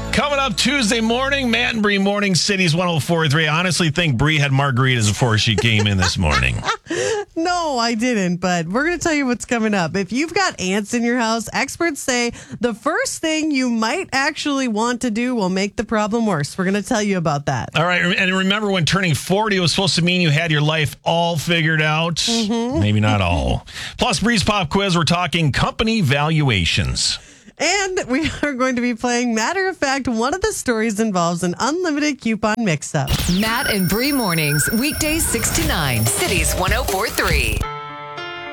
Coming up Tuesday morning, Matt and Bree Morning Cities 104.3. I honestly think Bree had margaritas before she came in this morning. No, I didn't, but we're going to tell you what's coming up. If you've got ants in your house, experts say the first thing you might actually want to do will make the problem worse. We're going to tell you about that. All right, and remember when turning 40 was supposed to mean you had your life all figured out? Mm-hmm. Maybe not all. Plus, Bree's Pop Quiz, we're talking company valuations. And we are going to be playing Matter of Fact. One of the stories involves an unlimited coupon mix-up. Matt and Bree Mornings, weekdays 6 to 9, Cities 104.3.